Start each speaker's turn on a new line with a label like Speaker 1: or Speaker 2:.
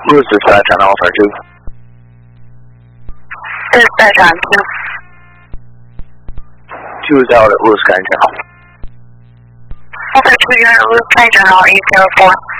Speaker 1: Who's dispatch on Alpha 2?
Speaker 2: Dispatch on
Speaker 1: 2 is out at Lewis County Channel.
Speaker 2: Alpha 2, you're in Lewis County Channel, 804.